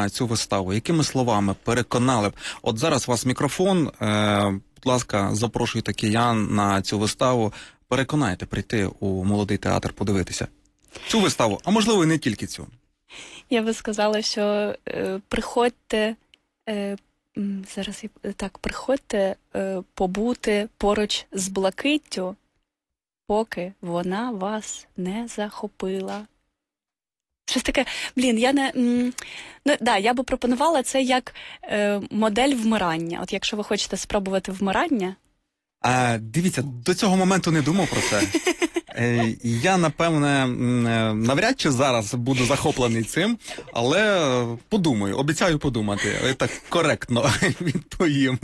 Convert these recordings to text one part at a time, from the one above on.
на цю виставу? Якими словами переконали б? От зараз у вас мікрофон, будь ласка, запрошуйте киян на цю виставу. Переконайте прийти у молодий театр, подивитися цю виставу, а можливо і не тільки цю. Я би сказала, що приходьте, приходьте побути поруч з Блакиттю, поки вона вас не захопила. Щось таке, я би пропонувала це як модель вмирання. От якщо ви хочете спробувати вмирання. Дивіться, до цього моменту не думав про це. Я, напевне, навряд чи зараз буду захоплений цим, але подумаю, обіцяю подумати. Я так коректно відповім.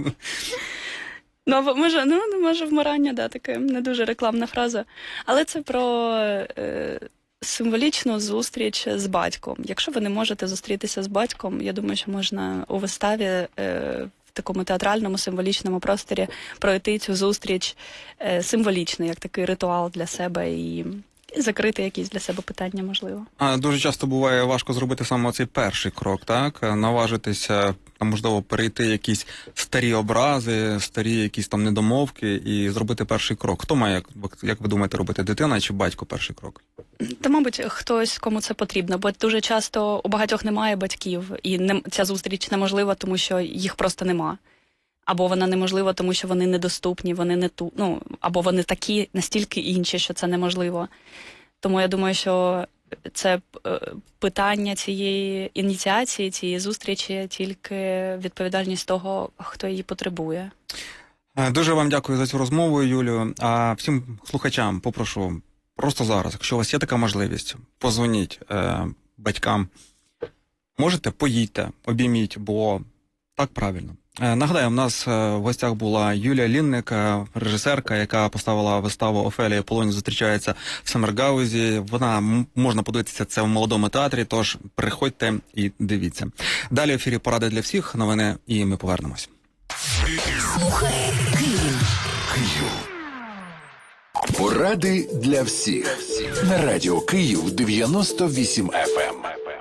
Може вмирання, таке не дуже рекламна фраза. Але це про символічну зустріч з батьком. Якщо ви не можете зустрітися з батьком, я думаю, що можна у виставі в такому театральному символічному просторі пройти цю зустріч символічно, як такий ритуал для себе і закрити якісь для себе питання, можливо. Дуже часто буває важко зробити саме цей перший крок, так? Наважитися, можливо, перейти якісь старі образи, старі якісь там недомовки і зробити перший крок. Хто має, як ви думаєте, робити, дитина чи батько перший крок? Та, мабуть, хтось, кому це потрібно, бо дуже часто у багатьох немає батьків, і ця зустріч неможлива, тому що їх просто нема. Або вона неможлива, тому що вони недоступні, вони не або вони такі, настільки інші, що це неможливо. Тому я думаю, що це питання цієї ініціації, цієї зустрічі, тільки відповідальність того, хто її потребує. Дуже вам дякую за цю розмову, Юлію. А всім слухачам попрошу, просто зараз, якщо у вас є така можливість, позвоніть батькам. Можете, поїдьте, обійміть, бо так правильно. Нагадаю, у нас в гостях була Юлія Лінник, режисерка, яка поставила виставу «Офелія Полоній зустрічається в Саммергаузі». Вона, можна подивитися це в Молодому театрі, тож приходьте і дивіться. Далі в ефірі «Поради для всіх», новини, і ми повернемось. Слухай Київ. Поради для всіх. На радіо Київ 98 FM.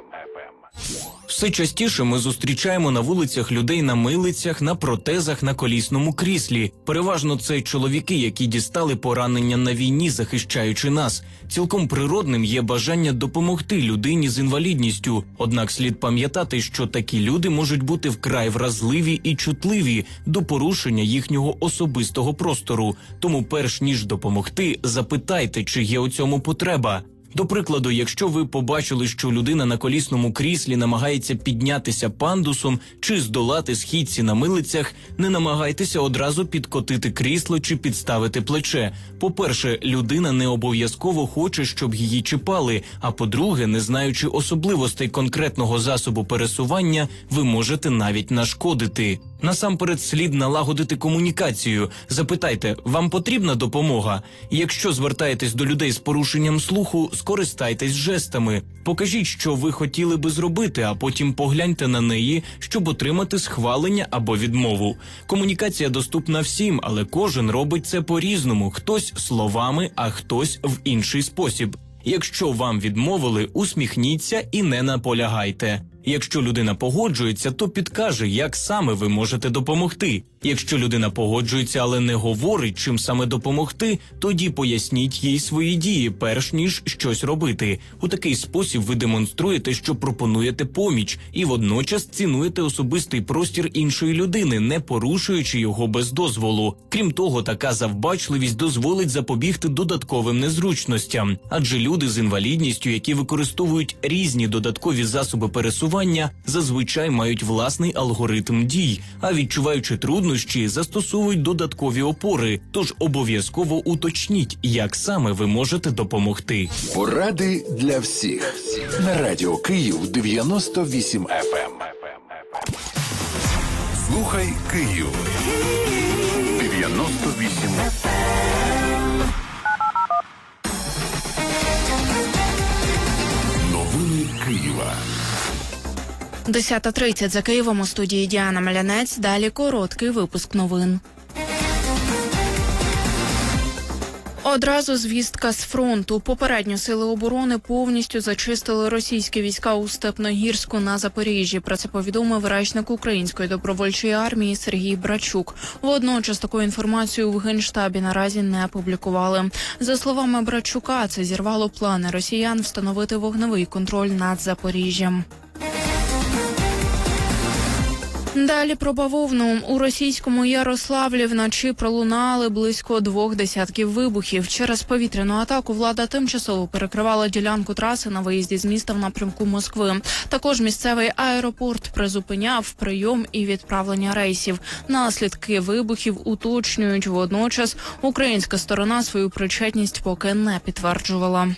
Все частіше ми зустрічаємо на вулицях людей на милицях, на протезах, на колісному кріслі. Переважно це чоловіки, які дістали поранення на війні, захищаючи нас. Цілком природним є бажання допомогти людині з інвалідністю. Однак слід пам'ятати, що такі люди можуть бути вкрай вразливі і чутливі до порушення їхнього особистого простору. Тому перш ніж допомогти, запитайте, чи є у цьому потреба. До прикладу, якщо ви побачили, що людина на колісному кріслі намагається піднятися пандусом чи здолати східці на милицях, не намагайтеся одразу підкотити крісло чи підставити плече. По-перше, людина не обов'язково хоче, щоб її чіпали, а по-друге, не знаючи особливостей конкретного засобу пересування, ви можете навіть нашкодити. Насамперед слід налагодити комунікацію. Запитайте, вам потрібна допомога? Якщо звертаєтесь до людей з порушенням слуху, скористайтесь жестами. Покажіть, що ви хотіли би зробити, а потім погляньте на неї, щоб отримати схвалення або відмову. Комунікація доступна всім, але кожен робить це по-різному. Хтось словами, а хтось в інший спосіб. Якщо вам відмовили, усміхніться і не наполягайте. Якщо людина погоджується, то підкаже, як саме ви можете допомогти. Якщо людина погоджується, але не говорить, чим саме допомогти, тоді поясніть їй свої дії, перш ніж щось робити. У такий спосіб ви демонструєте, що пропонуєте поміч, і водночас цінуєте особистий простір іншої людини, не порушуючи його без дозволу. Крім того, така завбачливість дозволить запобігти додатковим незручностям. Адже люди з інвалідністю, які використовують різні додаткові засоби пересування, зазвичай мають власний алгоритм дій, а відчуваючи труднощі, застосовують додаткові опори. Тож обов'язково уточніть, як саме ви можете допомогти. Поради для всіх. На радіо Київ 98 FM. Слухай Київ. 98 FM. Новини Києва. 10:30 за Києвом, у студії Діана Малянець. Далі короткий випуск новин. Одразу звістка з фронту. Попередньо сили оборони повністю зачистили російські війська у Степногірську на Запоріжжі. Про це повідомив речник Української добровольчої армії Сергій Брачук. Водночас таку інформацію в Генштабі наразі не публікували. За словами Брачука, це зірвало плани росіян встановити вогневий контроль над Запоріжжям. Далі про бавовну. У російському Ярославлі вночі пролунали близько 2 десятків вибухів. Через повітряну атаку влада тимчасово перекривала ділянку траси на виїзді з міста в напрямку Москви. Також місцевий аеропорт призупиняв прийом і відправлення рейсів. Наслідки вибухів уточнюють. Водночас українська сторона свою причетність поки не підтверджувала.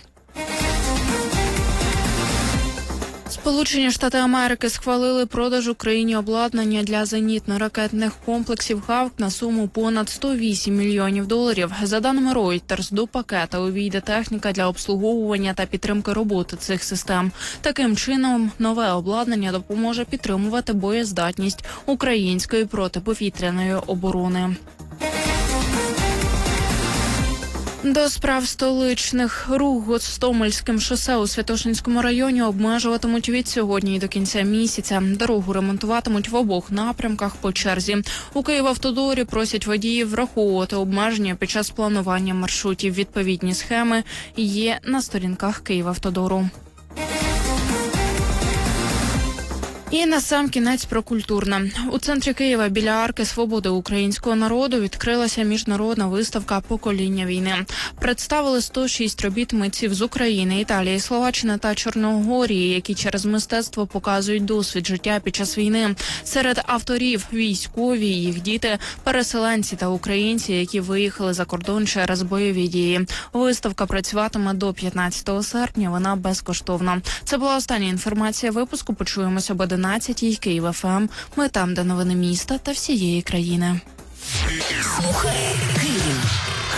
Сполучені Штати Америки схвалили продаж Україні обладнання для зенітно-ракетних комплексів «Хавк» на суму понад $108 мільйонів. За даними Reuters, до пакета увійде техніка для обслуговування та підтримки роботи цих систем. Таким чином, нове обладнання допоможе підтримувати боєздатність української протиповітряної оборони. До справ столичних. Рух Гостомельським шосе у Святошинському районі обмежуватимуть від сьогодні і до кінця місяця. Дорогу ремонтуватимуть в обох напрямках по черзі. У Київавтодорі просять водіїв враховувати обмеження під час планування маршрутів. Відповідні схеми є на сторінках Київавтодору. І насамкінець про культурне. У центрі Києва біля Арки Свободи українського народу відкрилася міжнародна виставка «Покоління війни». Представили 106 робіт митців з України, Італії, Словаччини та Чорногорії, які через мистецтво показують досвід життя під час війни. Серед авторів – військові, їх діти, переселенці та українці, які виїхали за кордон через бойові дії. Виставка працюватиме до 15 серпня, вона безкоштовна. Це була остання інформація випуску. Почуємося об 11-й. Київ ФМ. Ми там, де новини міста та всієї країни. Слухай Київ.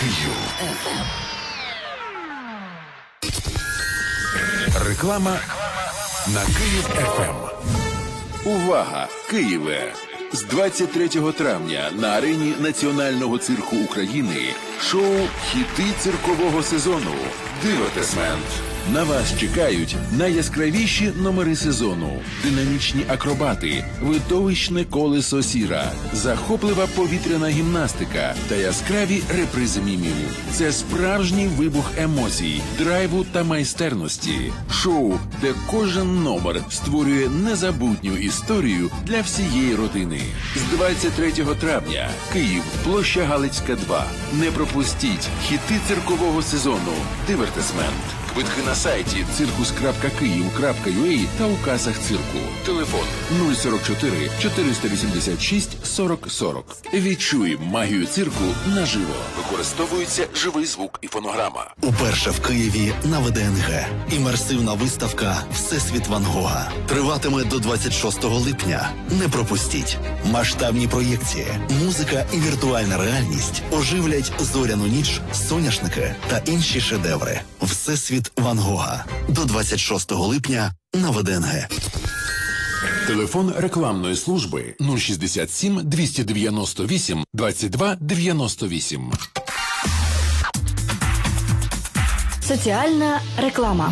Реклама на Київ ФМ. Увага, Києве! З 23 травня на арені Національного цирку України шоу «Хіти циркового сезону» «Дивертисмент». На вас чекають найяскравіші номери сезону, динамічні акробати, видовищне колесо сіра, захоплива повітряна гімнастика та яскраві репризи мімів. Це справжній вибух емоцій, драйву та майстерності. Шоу, де кожен номер створює незабутню історію для всієї родини. З 23 травня. Київ, площа Галицька, 2. Не пропустіть хіти циркового сезону «Дивертисмент». Квитки на сайті circus.kyiv.ua та у касах цирку. Телефон 044 486 40 40. Відчуй магію цирку наживо. Використовується живий звук і фонограма. Уперше в Києві на ВДНГ. Імерсивна виставка «Всесвіт Ван Гога» триватиме до 26 липня. Не пропустіть. Масштабні проєкції, музика і віртуальна реальність оживлять зоряну ніч, соняшники та інші шедеври. «Всесвіт Ван Гога» до 26 липня на ВДНГ. Телефон рекламної служби 067 298 22 98. Соціальна реклама.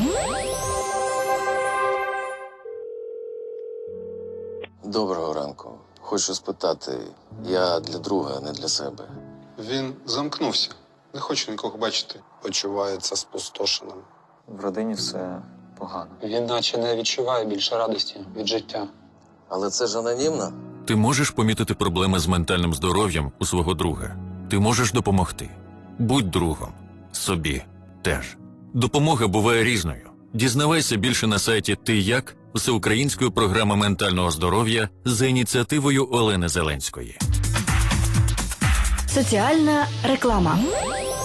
Доброго ранку. Хочу спитати, я для друга, не для себе. Він замкнувся. Не хочу нікого бачити. Почувається спустошеним. В родині все погано. Він наче не відчуває більше радості від життя. Але це ж анонімно. Ти можеш помітити проблеми з ментальним здоров'ям у свого друга. Ти можеш допомогти. Будь другом. Собі теж. Допомога буває різною. Дізнавайся більше на сайті «Ти як» всеукраїнської програми ментального здоров'я за ініціативою Олени Зеленської. Соціальна реклама.